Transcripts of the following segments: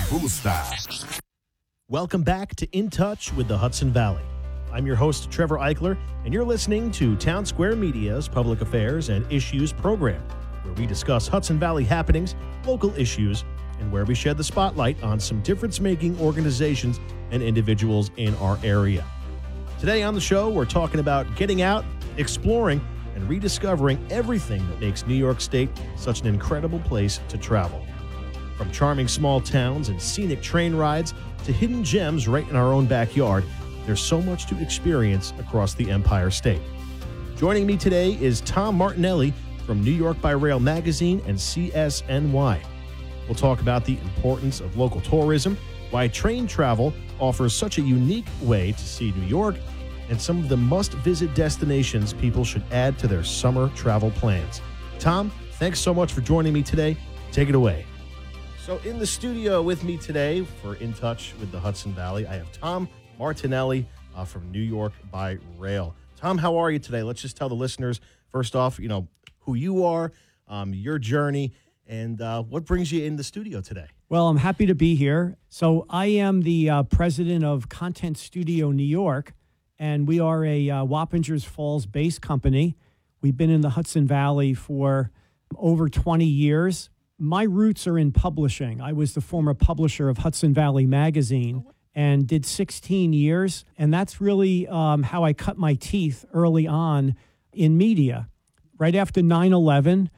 gusta. Welcome back to In Touch with the Hudson Valley. I'm your host, Trevor Eichler, and you're listening to Town Square Media's Public Affairs and Issues program, where we discuss Hudson Valley happenings, local issues, and where we shed the spotlight on some difference-making organizations and individuals in our area. Today on the show, we're talking about getting out, exploring, and rediscovering everything that makes New York State such an incredible place to travel. From charming small towns and scenic train rides to hidden gems right in our own backyard, there's so much to experience across the Empire State. Joining me today is Tom Martinelli from New York by Rail magazine and CSNY. We'll talk about the importance of local tourism, why train travel offers such a unique way to see New York, and some of the must-visit destinations people should add to their summer travel plans. Tom, thanks so much for joining me today. Take it away. So in the studio with me today for In Touch with the Hudson Valley, I have Tom Martinelli from New York by Rail. Tom, how are you today? Let's just tell the listeners, first off, who you are, your journey, and what brings you in the studio today. Well, I'm happy to be here. So I am the president of Content Studio New York, and we are a Wappingers Falls-based company. We've been in the Hudson Valley for over 20 years. My roots are in publishing. I was the former publisher of Hudson Valley Magazine and did 16 years, and that's really how I cut my teeth early on in media. Right after 9/11,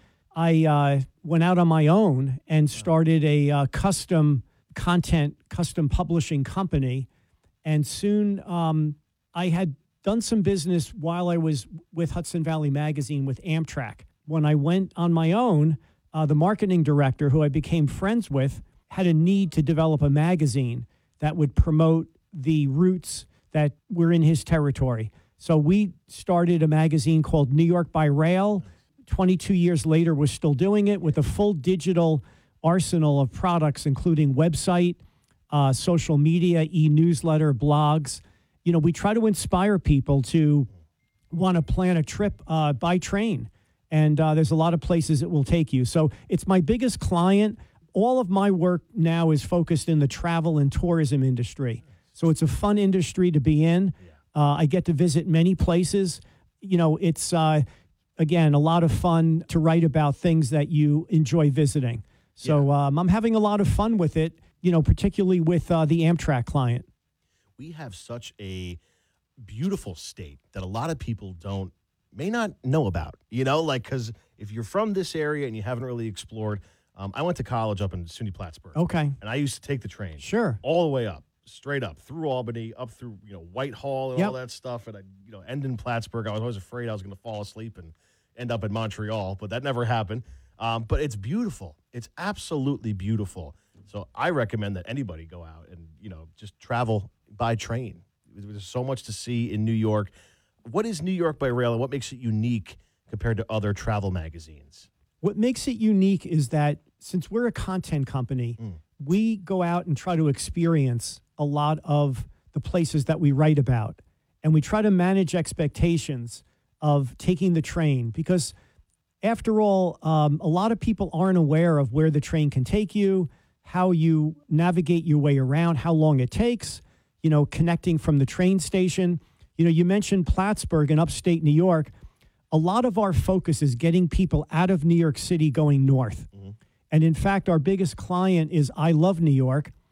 I went out on my own and started a custom publishing company. And soon I had done some business while I was with Hudson Valley Magazine with Amtrak. When I went on my own, the marketing director, who I became friends with, had a need to develop a magazine that would promote the routes that were in his territory. So we started a magazine called New York by Rail. 22 years later, we're still doing it with a full digital arsenal of products, including website, social media, e-newsletter, blogs. We try to inspire people to want to plan a trip by train. And there's a lot of places it will take you. So it's my biggest client. All of my work now is focused in the travel and tourism industry. So it's a fun industry to be in. I get to visit many places. It's, again, a lot of fun to write about things that you enjoy visiting. So I'm having a lot of fun with it, particularly with the Amtrak client. We have such a beautiful state that a lot of people may not know about, because if you're from this area and you haven't really explored, I went to college up in SUNY Plattsburgh. Okay. And I used to take the train. Sure. All the way up, straight up, through Albany, up through, Whitehall and all that stuff. And I, end in Plattsburgh. I was always afraid I was going to fall asleep and end up in Montreal, but that never happened. But it's beautiful. It's absolutely beautiful. So I recommend that anybody go out and, just travel by train. There's so much to see in New York. What is New York by Rail, and what makes it unique compared to other travel magazines? What makes it unique is that since we're a content company, we go out and try to experience a lot of the places that we write about. And we try to manage expectations of taking the train because, after all, a lot of people aren't aware of where the train can take you, how you navigate your way around, how long it takes, connecting from the train station. You mentioned Plattsburgh in upstate New York. A lot of our focus is getting people out of New York City going north. Mm-hmm. And in fact, our biggest client is I Love New York.